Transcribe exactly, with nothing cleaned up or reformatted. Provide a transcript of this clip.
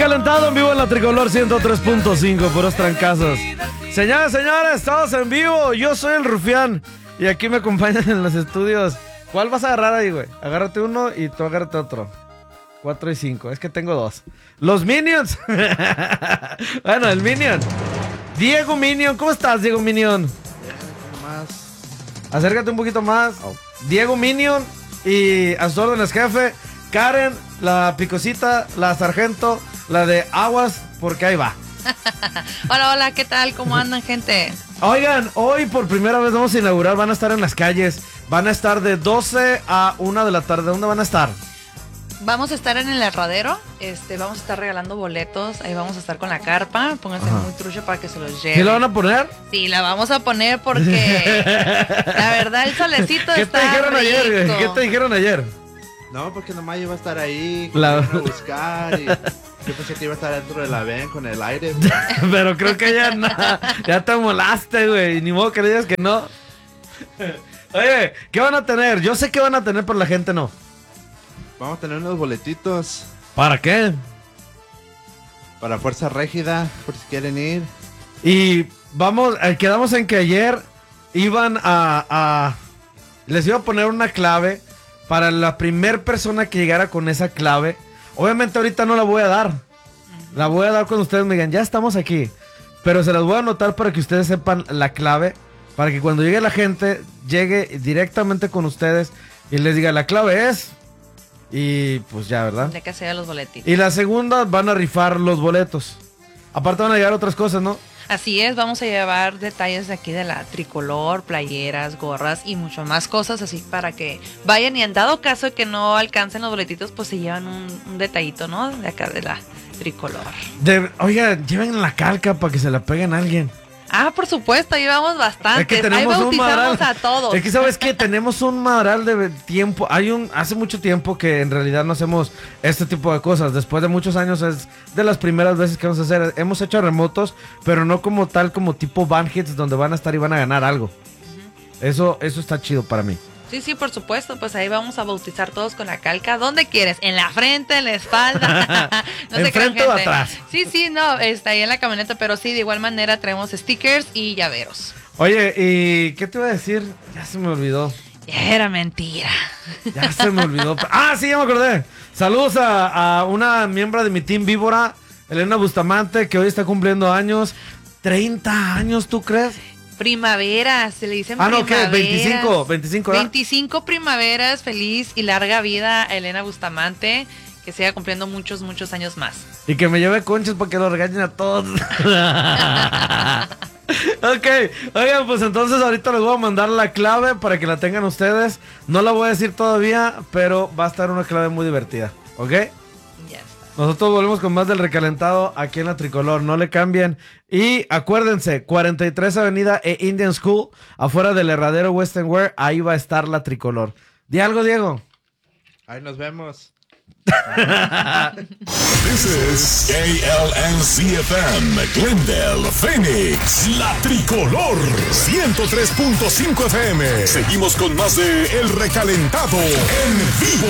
recalentado en vivo en la Tricolor ciento tres punto cinco, puros trancazos. Señoras, señores, estamos en vivo. Yo soy el Rufián y aquí me acompañan en los estudios. ¿Cuál vas a agarrar ahí, güey? Agárrate uno y tú agárrate otro. Cuatro y cinco, es que tengo dos. Los Minions. Bueno, el Minion. Diego Minion, ¿cómo estás, Diego Minion? Más. Acércate un poquito más. Oh. Diego Minion y a sus órdenes, jefe. Karen, la picosita, la sargento, la de aguas, porque ahí va. Hola, hola, ¿qué tal? ¿Cómo andan, gente? Oigan, hoy por primera vez vamos a inaugurar, van a estar en las calles, van a estar de doce a una de la tarde. ¿Dónde van a estar? Vamos a estar en el Herradero, este, vamos a estar regalando boletos, ahí vamos a estar con la carpa, pónganse Ajá. muy trucha para que se los lleven. ¿Sí la van a poner? Sí, la vamos a poner porque la verdad el solecito ¿Qué está te dijeron rico. ayer? ¿Qué te dijeron ayer? No, porque nomás iba a estar ahí, que La... iban a buscar y yo pensé que iba a estar dentro de la van con el aire. Pero creo que ya no, ya te molaste, güey, ni modo que le digas que no. Oye, ¿qué van a tener? Yo sé que van a tener, pero la gente no. Vamos a tener unos boletitos. ¿Para qué? Para Fuerza Régida, por si quieren ir. Y vamos, eh, quedamos en que ayer iban a, a... Les iba a poner una clave para la primer persona que llegara con esa clave. Obviamente ahorita no la voy a dar. La voy a dar cuando ustedes me digan, ya estamos aquí. Pero se las voy a anotar para que ustedes sepan la clave. Para que cuando llegue la gente, llegue directamente con ustedes y les diga, la clave es... Y pues ya, ¿verdad? De que sea los boletitos. Y la segunda van a rifar los boletos. Aparte van a llegar otras cosas, ¿no? Así es, vamos a llevar detalles de aquí de la Tricolor, playeras, gorras y mucho más cosas así para que vayan y en dado caso de que no alcancen los boletitos, pues se llevan un, un detallito, ¿no? De acá de la Tricolor. De, oiga, lleven la calca para que se la peguen a alguien. Ah, por supuesto, ahí vamos bastante. Es que tenemos ahí un madral a todos. Es que sabes que tenemos un madral de tiempo. Hay un hace mucho tiempo que en realidad no hacemos este tipo de cosas. Después de muchos años es de las primeras veces que vamos a hacer. Hemos hecho remotos, pero no como tal, como tipo Van Hits, donde van a estar y van a ganar algo. Uh-huh. Eso, eso está chido para mí. Sí, sí, por supuesto, pues ahí vamos a bautizar todos con la calca. ¿Dónde quieres? ¿En la frente, en la espalda? No ¿En frente o atrás? Sí, sí, no, está ahí en la camioneta, pero sí, de igual manera traemos stickers y llaveros. Oye, ¿y qué te iba a decir? Ya se me olvidó. Era mentira. Ya se me olvidó. Ah, sí, ya me acordé. Saludos a, a una miembro de mi team Víbora, Elena Bustamante, que hoy está cumpliendo años. treinta años, ¿tú crees? Primavera, se le dicen ah, primaveras. Ah, no, ¿qué? veinticinco, veinticinco, ¿verdad? veinticinco primaveras, feliz y larga vida a Elena Bustamante, que siga cumpliendo muchos, muchos años más. Y que me lleve conchas para que lo regañen a todos. Ok, oigan, pues entonces ahorita les voy a mandar la clave para que la tengan ustedes. No la voy a decir todavía, pero va a estar una clave muy divertida, ¿ok? Nosotros volvemos con más del recalentado aquí en la Tricolor, no le cambien. Y acuérdense, cuarenta y tres Avenida e Indian School, afuera del Herradero Western Wear, ahí va a estar la Tricolor. ¿Di algo, Diego? Ahí nos vemos. This is K L N C F M, Glendale, Phoenix, la Tricolor, ciento tres punto cinco F M. Seguimos con más de El Recalentado en vivo.